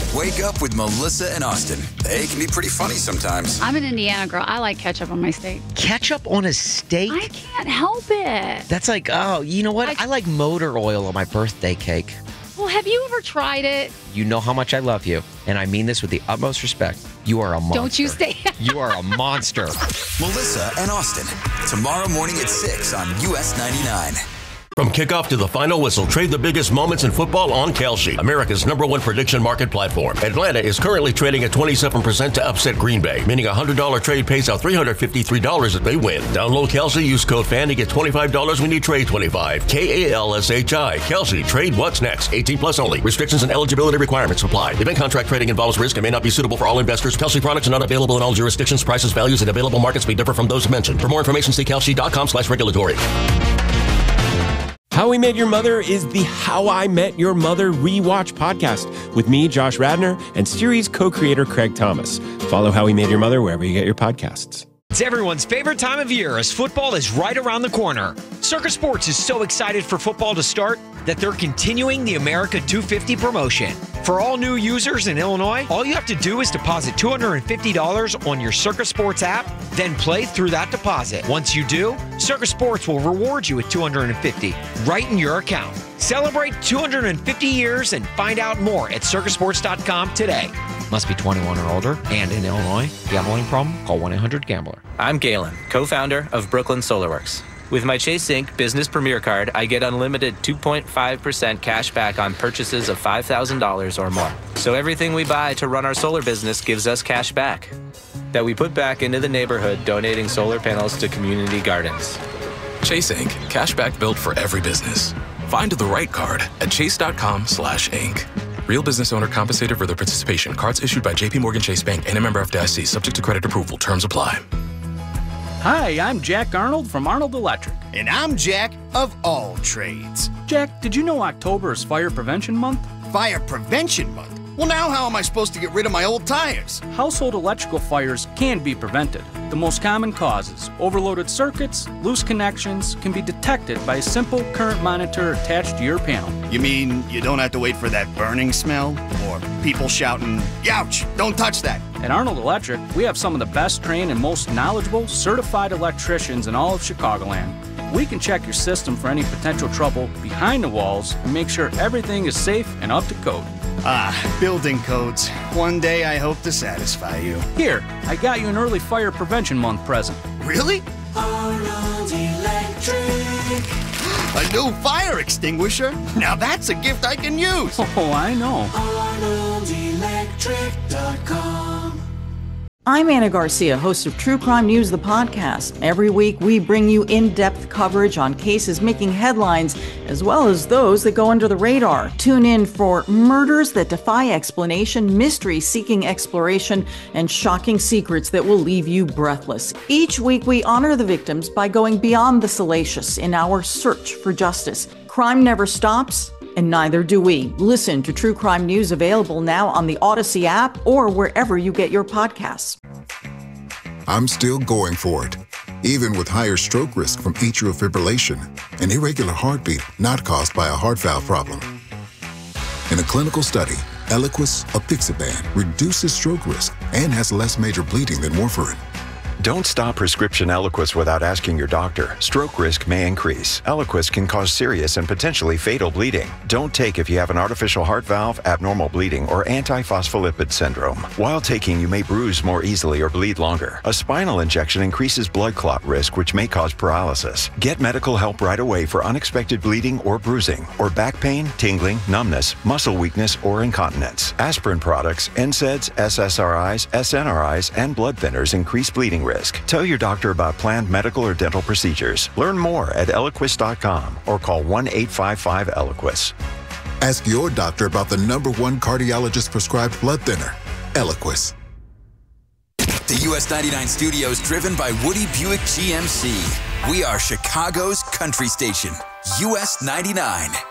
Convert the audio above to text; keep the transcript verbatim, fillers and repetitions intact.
Wake Up with Melissa and Austin. They can be pretty funny sometimes. I'm an Indiana girl. I like ketchup on my steak. Ketchup on a steak? I can't help it. That's like, oh, you know what? I, I like motor oil on my birthday cake. Well, have you ever tried it? You know how much I love you, and I mean this with the utmost respect. You are a monster. Don't you say You are a monster. Melissa and Austin, tomorrow morning at six on U S ninety-nine. From kickoff to the final whistle, trade the biggest moments in football on Kalshi, America's number one prediction market platform. Atlanta is currently trading at twenty-seven percent to upset Green Bay, meaning a one hundred dollars trade pays out three hundred fifty-three dollars if they win. Download Kalshi, use code FAN to get twenty-five dollars when you trade twenty-five. K A L S H I. Kalshi. Trade what's next. eighteen plus only. Restrictions and eligibility requirements apply. Event contract trading involves risk and may not be suitable for all investors. Kalshi products are not available in all jurisdictions. Prices, values, and available markets may differ from those mentioned. For more information, see kalshi.com slash regulatory. How We Met Your Mother is the How I Met Your Mother rewatch podcast with me, Josh Radnor, and series co-creator Craig Thomas. Follow How We Met Your Mother wherever you get your podcasts. It's everyone's favorite time of year as football is right around the corner. Circa Sports is so excited for football to start that they're continuing the America two fifty promotion. For all new users in Illinois, all you have to do is deposit two hundred fifty dollars on your Circa Sports app, then play through that deposit. Once you do, Circa Sports will reward you with two hundred fifty dollars right in your account. Celebrate two hundred fifty years and find out more at circa sports dot com today. Must be twenty-one or older and in Illinois. Gambling problem? Call one eight hundred gambler. I'm Galen, co-founder of Brooklyn Solarworks. With my Chase Inc Business Premier Card, I get unlimited two point five percent cash back on purchases of five thousand dollars or more. So everything we buy to run our solar business gives us cash back that we put back into the neighborhood, donating solar panels to community gardens. Chase Inc Cash back built for every business. Find the right card at chase.com slash Inc. Real business owner compensated for their participation. Cards issued by J P Morgan Chase Bank and a member F D I C. Subject to credit approval. Terms apply. Hi, I'm Jack Arnold from Arnold Electric. And I'm Jack of All Trades. Jack, did you know October is Fire Prevention Month? Fire Prevention Month? Well, now how am I supposed to get rid of my old tires? Household electrical fires can be prevented. The most common causes, overloaded circuits, loose connections, can be detected by a simple current monitor attached to your panel. You mean you don't have to wait for that burning smell? Or people shouting, "Ouch, don't touch that"? At Arnold Electric, we have some of the best trained and most knowledgeable certified electricians in all of Chicagoland. We can check your system for any potential trouble behind the walls and make sure everything is safe and up to code. Ah, building codes. One day I hope to satisfy you. Here, I got you an early Fire Prevention Month present. Really? Arnold Electric. A new fire extinguisher? Now that's a gift I can use. Oh, I know. Arnold Electric dot com. I'm Anna Garcia, host of True Crime News, the podcast. Every week, we bring you in-depth coverage on cases making headlines, as well as those that go under the radar. Tune in for murders that defy explanation, mysteries seeking exploration, and shocking secrets that will leave you breathless. Each week, we honor the victims by going beyond the salacious in our search for justice. Crime never stops, and neither do we. Listen to True Crime News, available now on the Odyssey app or wherever you get your podcasts. I'm still going for it, even with higher stroke risk from atrial fibrillation, an irregular heartbeat not caused by a heart valve problem. In a clinical study, Eliquis, apixaban, reduces stroke risk and has less major bleeding than warfarin. Don't stop prescription Eliquis without asking your doctor. Stroke risk may increase. Eliquis can cause serious and potentially fatal bleeding. Don't take if you have an artificial heart valve, abnormal bleeding, or antiphospholipid syndrome. While taking, you may bruise more easily or bleed longer. A spinal injection increases blood clot risk, which may cause paralysis. Get medical help right away for unexpected bleeding or bruising, or back pain, tingling, numbness, muscle weakness, or incontinence. Aspirin products, N SAIDs, S S R Is, S N R Is, and blood thinners increase bleeding risk. Tell your doctor about planned medical or dental procedures. Learn more at Eliquis dot com or call one eight five five Eliquis. Ask your doctor about the number one cardiologist prescribed blood thinner, Eliquis. The U S ninety-nine studios, driven by Woody Buick G M C. We are Chicago's country station, U S ninety-nine.